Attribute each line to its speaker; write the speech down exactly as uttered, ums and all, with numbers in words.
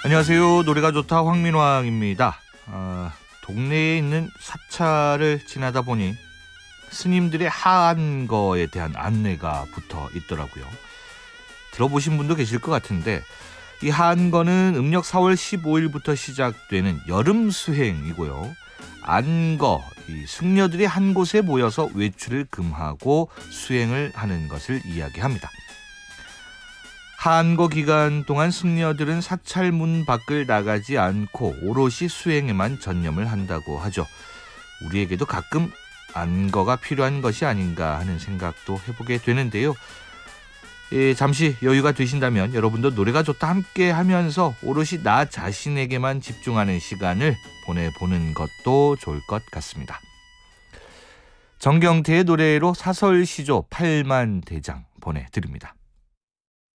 Speaker 1: 안녕하세요. 노래가 좋다 황민왕입니다. 아, 동네에 있는 사찰을 지나다 보니 스님들의 하안거에 대한 안내가 붙어 있더라고요. 들어보신 분도 계실 것 같은데 이 하안거는 음력 사월 십오일부터 시작되는 여름 수행이고요. 안거, 이 숙녀들이 한 곳에 모여서 외출을 금하고 수행을 하는 것을 이야기합니다. 하안거 기간 동안 숙녀들은 사찰문 밖을 나가지 않고 오롯이 수행에만 전념을 한다고 하죠. 우리에게도 가끔 안거가 필요한 것이 아닌가 하는 생각도 해보게 되는데요. 예, 잠시 여유가 되신다면 여러분도 노래가 좋다 함께 하면서 오롯이 나 자신에게만 집중하는 시간을 보내보는 것도 좋을 것 같습니다. 정경태의 노래로 사설시조 팔만대장 보내드립니다.